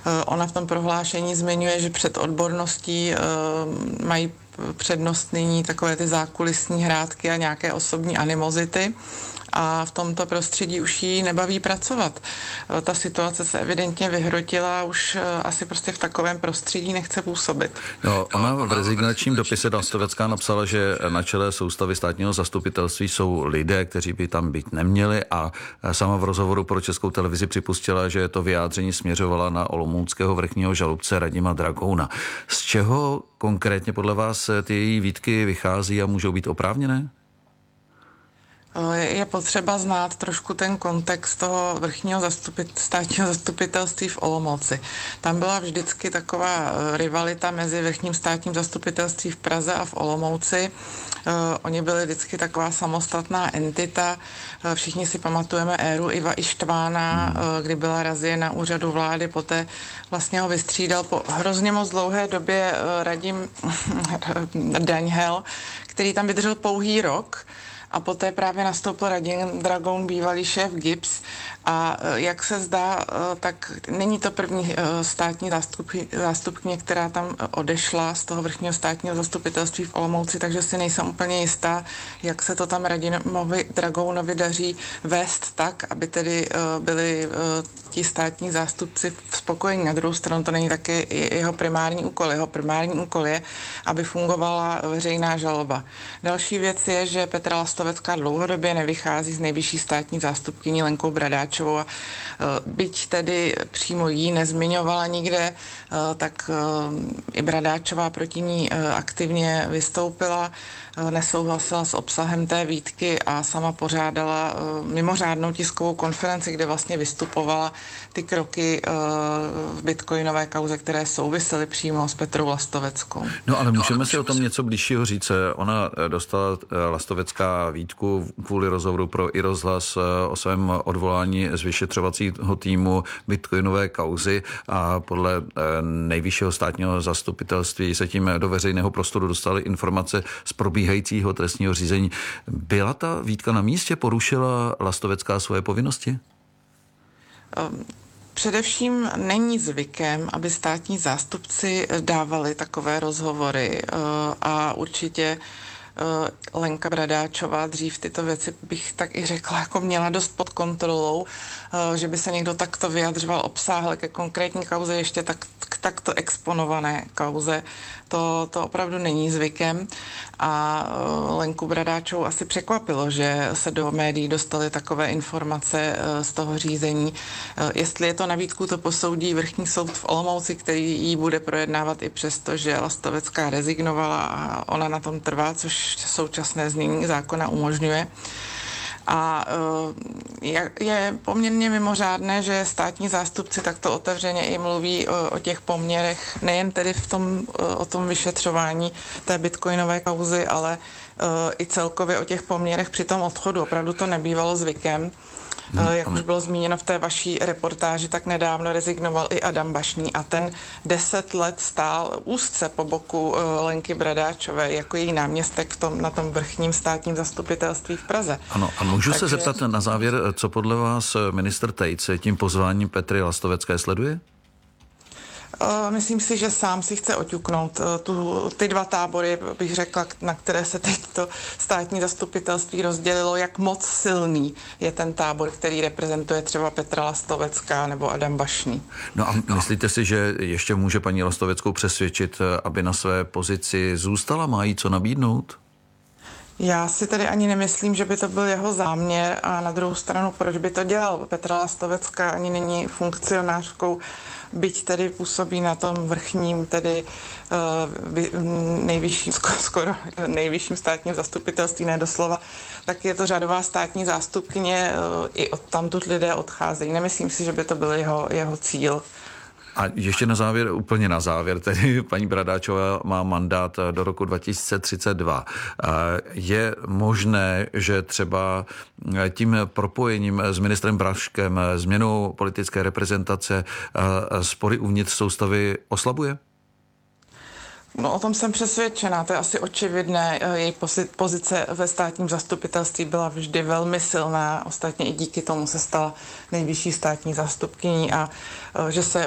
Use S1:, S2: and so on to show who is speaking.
S1: Ona v tom prohlášení zmiňuje, že před odborností mají přednost nyní takové ty zákulisní hrátky a nějaké osobní animozity. A v tomto prostředí už jí nebaví pracovat. Ta situace se evidentně vyhrotila, už asi prostě v takovém prostředí nechce působit.
S2: No, ona v rezignačním dopise Lastovecká napsala, že na čele soustavy státního zastupitelství jsou lidé, kteří by tam být neměli, a sama v rozhovoru pro Českou televizi připustila, že to vyjádření směřovala na olomouckého vrchního žalobce Radima Dragouna. Z čeho konkrétně podle vás ty její výtky vychází a můžou být oprávněné?
S1: Je potřeba znát trošku ten kontext toho vrchního státního zastupitelství v Olomouci. Tam byla vždycky taková rivalita mezi vrchním státním zastupitelství v Praze a v Olomouci. Oni byli vždycky taková samostatná entita. Všichni si pamatujeme éru Iva Ištvána, kdy byla razie na úřadu vlády, poté vlastně ho vystřídal po hrozně moc dlouhé době Radim Daňhel, který tam vydržel pouhý rok. A poté právě nastoupil Radim Dragoun, bývalý šéf GIBS. A jak se zdá, tak není to první státní zástupkyně, která tam odešla z toho vrchního státního zastupitelství v Olomouci, takže si nejsem úplně jistá, jak se to tam Radimovi Dragounovi daří vést tak, aby tedy byli ti státní zástupci spokojení. Na druhou stranu to není taky jeho primární úkol. Jeho primární úkol je, aby fungovala veřejná žaloba. Další věc je, že Petra Lastovecká dlouhodobě nevychází z nejvyšší státní zástupkyní Lenkou Bradáčovou. A byť tedy přímo jí nezmiňovala nikde, tak i Bradáčová proti ní aktivně vystoupila, nesouhlasila s obsahem té výtky a sama pořádala mimořádnou tiskovou konferenci, kde vlastně vystupovala ty kroky v bitcoinové kauze, které souvisely přímo s Petrou Lastoveckou.
S2: No ale můžeme si o tom něco bližšího říct. Ona dostala Lastovecká výtku kvůli rozhovoru pro iRozhlas o svém odvolání z vyšetřovacího týmu bitcoinové kauzy a podle nejvyššího státního zastupitelství se tím do veřejného prostoru dostaly informace z probíhajícího trestního řízení. Byla ta výtka na místě? Porušila Lastovecká svoje povinnosti?
S1: Především není zvykem, aby státní zástupci dávali takové rozhovory a určitě Lenka Bradáčová dřív tyto věci, bych tak i řekla, jako měla dost pod kontrolou, že by se někdo takto vyjadřoval obsáhle ke konkrétní kauze, ještě takto exponované kauze. To opravdu není zvykem a Lenku Bradáčovou asi překvapilo, že se do médií dostaly takové informace z toho řízení. Jestli je to nabídku, to posoudí vrchní soud v Olomouci, který ji bude projednávat i přesto, že Lastovecká rezignovala a ona na tom trvá, což současné znění zákona umožňuje. A je poměrně mimořádné, že státní zástupci takto otevřeně i mluví o těch poměrech, nejen tedy o tom vyšetřování té bitcoinové kauzy, ale i celkově o těch poměrech při tom odchodu. Opravdu to nebývalo zvykem. Jak už bylo zmíněno v té vaší reportáži, tak nedávno rezignoval i Adam Bašný a ten 10 let stál úzce po boku Lenky Bradáčové jako její náměstek na tom vrchním státním zastupitelství v Praze.
S2: Ano, a můžu se zeptat na závěr, co podle vás ministr Tejc tím pozváním Petry Lastovecké sleduje?
S1: Myslím si, že sám si chce oťuknout ty dva tábory, bych řekla, na které se teď to státní zastupitelství rozdělilo, jak moc silný je ten tábor, který reprezentuje třeba Petra Lastovecká nebo Adam Bašný.
S2: No a myslíte si, že ještě může paní Lastoveckou přesvědčit, aby na své pozici zůstala, má jí co nabídnout?
S1: Já si tedy ani nemyslím, že by to byl jeho záměr a na druhou stranu, proč by to dělal? Petra Lastovecká ani není funkcionářkou, byť tedy působí na tom vrchním, tedy nejvyšším, skoro nejvyšším státním zastupitelství, ne doslova, tak je to řadová státní zástupkyně, i odtamtud lidé odcházejí. Nemyslím si, že by to byl jeho cíl.
S2: A ještě na závěr, úplně na závěr, tedy paní Bradáčová má mandát do roku 2032. Je možné, že třeba tím propojením s ministrem Blažkem, změnou politické reprezentace, spory uvnitř soustavy oslabuje?
S1: No, o tom jsem přesvědčená, to je asi očividné. Její pozice ve státním zastupitelství byla vždy velmi silná, ostatně i díky tomu se stala nejvyšší státní zástupkyní a že se